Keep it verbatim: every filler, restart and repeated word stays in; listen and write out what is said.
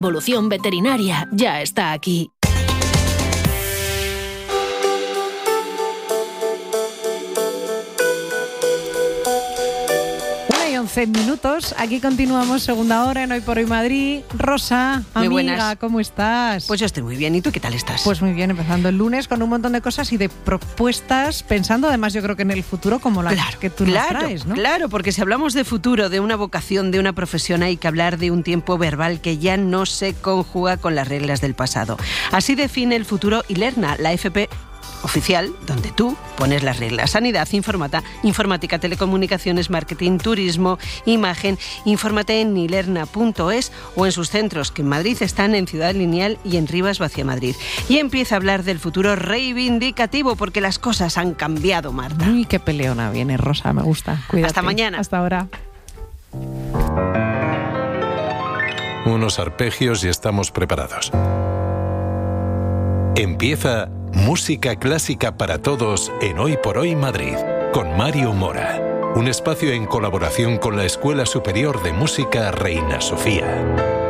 Evolución Veterinaria ya está aquí. once minutos, aquí continuamos segunda hora en Hoy por Hoy Madrid. Rosa, muy amiga, buenas. ¿Cómo estás? Pues yo estoy muy bien, ¿y tú qué tal estás? Pues muy bien, empezando el lunes con un montón de cosas y de propuestas, pensando además yo creo que en el futuro como las claro, que tú claro, nos traes, ¿no? Claro, porque si hablamos de futuro, de una vocación, de una profesión, hay que hablar de un tiempo verbal que ya no se conjuga con las reglas del pasado. Así define el futuro Ilerna, la F P oficial, donde tú pones las reglas. Sanidad, informata, informática, telecomunicaciones, marketing, turismo, imagen. Infórmate en ilerna punto es o en sus centros, que en Madrid están en Ciudad Lineal y en Rivas Vacia Madrid. Y empieza a hablar del futuro reivindicativo, porque las cosas han cambiado, Marta. Uy, qué peleona viene, Rosa, me gusta. Cuídate. Hasta mañana. Hasta ahora. Unos arpegios y estamos preparados. Empieza Música Clásica para Todos en Hoy por Hoy Madrid, con Mario Mora. Un espacio en colaboración con la Escuela Superior de Música Reina Sofía.